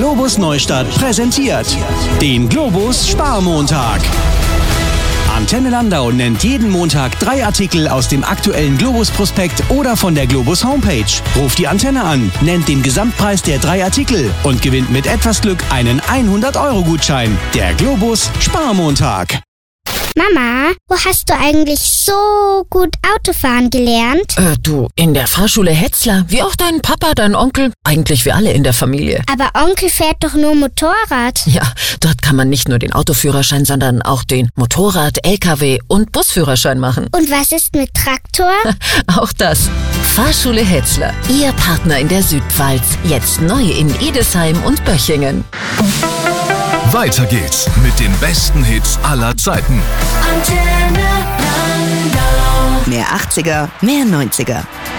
Globus Neustadt präsentiert den Globus Sparmontag. Antenne Landau nennt jeden Montag 3 Artikel aus dem aktuellen Globus-Prospekt oder von der Globus Homepage. Ruft die Antenne an, nennt den Gesamtpreis der 3 Artikel und gewinnt mit etwas Glück einen 100-Euro-Gutschein. Der Globus Sparmontag. Mama, wo hast du eigentlich so gut Autofahren gelernt? Du, in der Fahrschule Hetzler, wie auch dein Papa, dein Onkel, eigentlich wir alle in der Familie. Aber Onkel fährt doch nur Motorrad. Ja, dort kann man nicht nur den Autoführerschein, sondern auch den Motorrad-, LKW- und Busführerschein machen. Und was ist mit Traktor? Auch das. Fahrschule Hetzler, Ihr Partner in der Südpfalz. Jetzt neu in Edesheim und Böchingen. Weiter geht's mit den besten Hits aller Zeiten. Antenne Landau. Mehr 80er, mehr 90er.